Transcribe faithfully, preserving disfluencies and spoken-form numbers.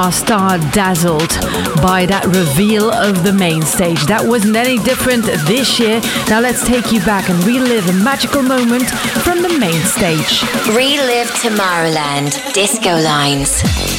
Our star dazzled by that reveal of the main stage. That wasn't any different this year. Now let's take you back and relive a magical moment from the main stage. Relive Tomorrowland Disco Lines.